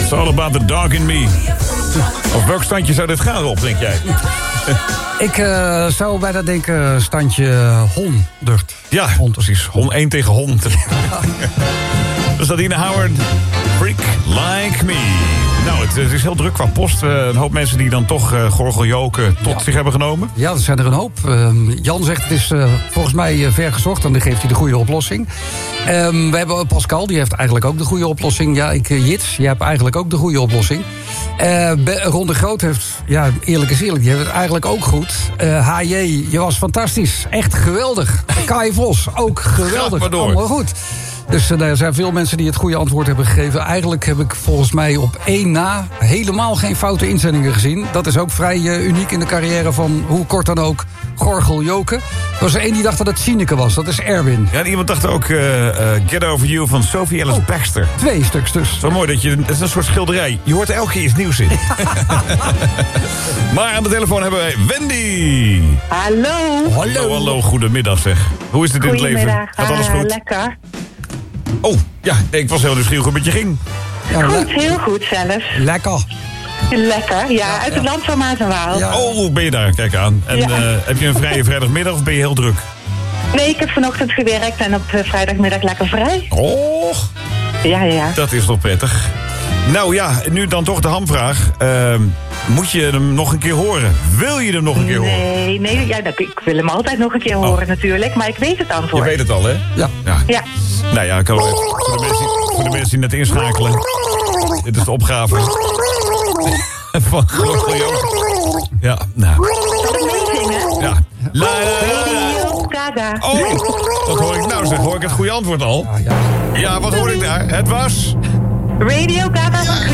It's all about the dog in me. Of welk standje zou dit gaan, Rob, denk jij? Ik zou bijna denken standje 100. Ja, precies. 1 tegen 100. Dus Adina Howard, Freak Like Me. Nou, het is heel druk qua post. Een hoop mensen die dan toch gorgeljoken tot zich hebben genomen. Ja, er zijn er een hoop. Jan zegt het is volgens mij ver gezocht. Dan geeft hij de goede oplossing. We hebben Pascal, die heeft eigenlijk ook de goede oplossing. Ja, Jits, jij hebt eigenlijk ook de goede oplossing. Ron de Groot heeft, ja, eerlijk is eerlijk, die heeft het eigenlijk ook goed. HJ, je was fantastisch. Echt geweldig. Kai Vos, ook geweldig. maar door. Allemaal goed. Dus er zijn veel mensen die het goede antwoord hebben gegeven. Eigenlijk heb ik volgens mij op 1 na helemaal geen foute inzendingen gezien. Dat is ook vrij uniek in de carrière van, hoe kort dan ook, Gorgel Joken. Er was er 1 die dacht dat het Sineke was. Dat is Erwin. Ja, en iemand dacht ook Get Over You van Sophie Ellis Baxter. 2 stuks dus. Zo mooi dat je... Het is een soort schilderij. Je hoort er elke keer iets nieuws in. Maar aan de telefoon hebben wij Wendy. Hallo. Hallo, goedemiddag zeg. Hoe is het in het leven? Gaat alles goed? Lekker. Oh, ja, ik was heel nieuwsgierig hoe het met je ging. Ja, Goed, heel goed zelfs. Lekker. Lekker, ja, uit het land van Maas en Waal. Ja. Oh, ben je daar? Kijk aan. En Ja. heb je een vrije vrijdagmiddag of ben je heel druk? Nee, ik heb vanochtend gewerkt en op vrijdagmiddag lekker vrij. Och, Ja. dat is toch prettig. Nou ja, nu dan toch de hamvraag. Moet je hem nog een keer horen? Wil je hem nog een keer horen? Nee, ja, ik wil hem altijd nog een keer horen natuurlijk, maar ik weet het antwoord. Je weet het al, hè? Ja. Ja. Nou ja, ik kan wel even, voor de mensen die net inschakelen. Dit is de opgave. Van Gorgel Joken. Ja, nou. Zal ik meezingen? Ja. La, la, la, la. Radio Gaga. Oh, wat hoor ik nou zeg? Hoor ik het goede antwoord al? Ja. Ja, wat hoor ik daar? Het was... Radio Gaga van